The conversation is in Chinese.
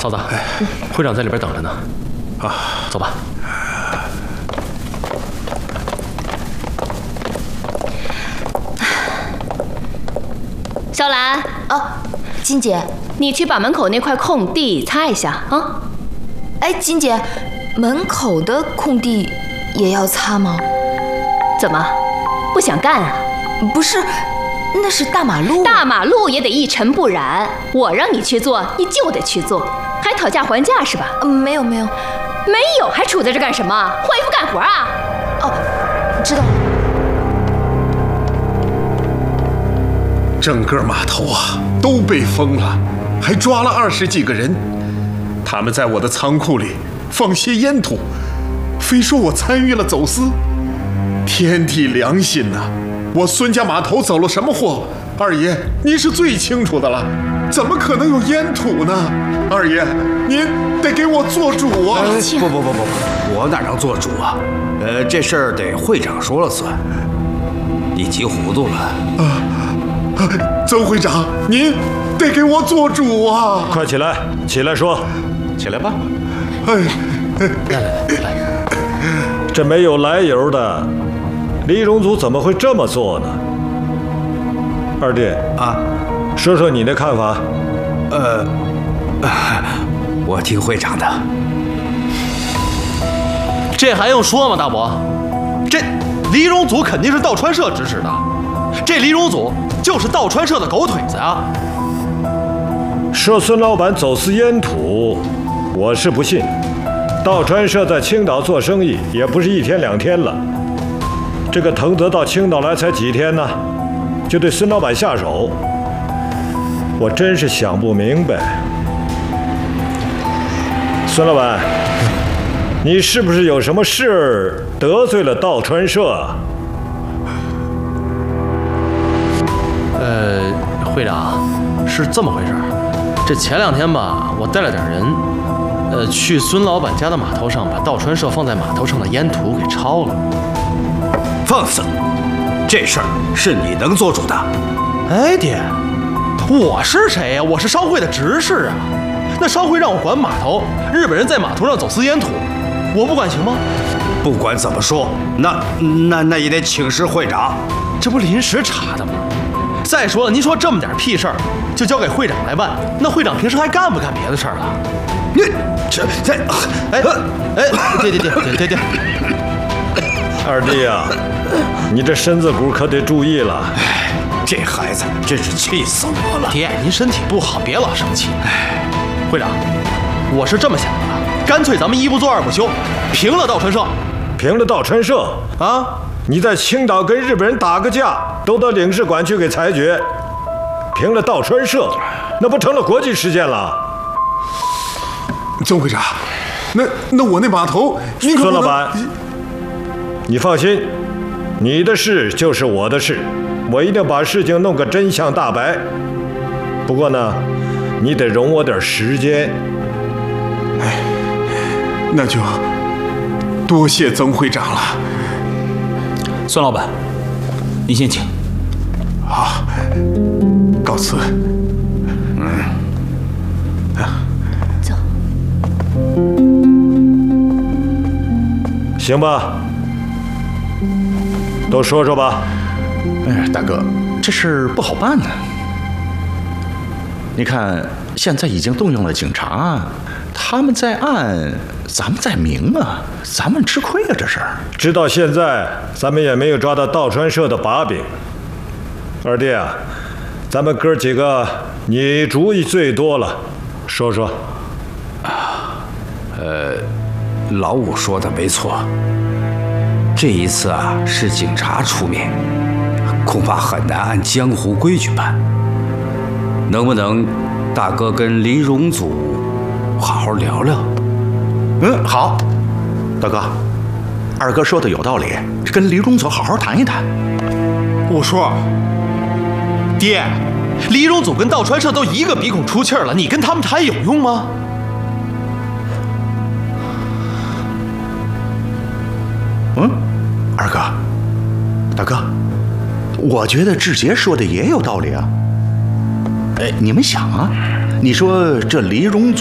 嫂子，会长在里边等着呢。 啊， 走吧。 小兰啊，金姐， 你去把门口那块空地擦一下啊。 哎，金姐，门口的空地也要擦吗？ 怎么，不想干啊？ 不是，那是大马路。 大马路也得一尘不染，我让你去做，你就得去做，还讨价还价是吧？ 没有， 没有，还杵在这干什么？换衣服干活啊？ 哦，知道了。 整个码头啊都被封了，还抓了20几个人。他们在我的仓库里放些烟土，非说我参与了走私。天地良心呐！我孙家码头走了什么货？二爷，您是最清楚的了，怎么可能有烟土呢？二爷，您得给我做主啊！ 不，我哪能做主啊？这事儿得会长说了算。你急糊涂了。 曾会长，您得给我做主啊！ 快起来，起来说， 起来吧。来， 这没有来由的，李荣祖怎么会这么做呢？二弟啊， 说说你的看法。 我听会长的。 这还用说吗，大伯？这黎荣祖肯定是道川社指使的，这黎荣祖就是道川社的狗腿子啊！ 说孙老板走私烟土，我是不信。道川社在青岛做生意也不是1天2天了，这个藤泽到青岛来才几天呢，就对孙老板下手，我真是想不明白。孙老板，你是不是有什么事儿得罪了道川社啊？ 会长，是这么回事儿。这前2天吧，我带了点人，去孙老板家的码头上，把道川社放在码头上的烟土给抄了。 放肆！这事儿是你能做主的。 哎，爹，我是谁呀？我是商会的执事啊。那商会让我管码头，日本人在码头上走私烟土，我不管行吗？ 不管怎么说，那也得请示会长。 这不临时查的吗？再说了，您说这么点屁事儿，就交给会长来办，那会长平时还干不干别的事儿了？ 你爹， 二弟啊，你这身子骨可得注意了。 这孩子真是气死我了。 爹，您身体不好，别老生气。会长，我是这么想的，干脆咱们一不做二不休，平了道川社。 平了道川社啊？ 你在青岛跟日本人打个架，都到领事馆去给裁决。平了道川社，那不成了国际事件了？ 曾会长，那我那码头，您可不能…… 孙老板，你放心，你的事就是我的事，我一定把事情弄个真相大白。不过呢，你得容我点时间。 那就多谢曾会长了。 孙老板，您先请。 好，告辞。 走。 行吧，都说说吧。 大哥，这事不好办呢。你看，现在已经动用了警察，他们在暗，咱们在明啊，咱们吃亏啊，这事儿。 直到现在，咱们也没有抓到道川社的把柄。二弟啊，咱们哥几个，你主意最多了，说说。 老五说的没错，这一次啊是警察出面，恐怕很难按江湖规矩办。能不能大哥跟黎荣祖好好聊聊？ 好，大哥，二哥说的有道理，跟黎荣祖好好谈一谈。 我说，爹，黎荣祖跟道川社都一个鼻孔出气儿了，你跟他们谈有用吗？ 二哥，大哥，我觉得志杰说的也有道理啊。你们想啊，你说这黎荣祖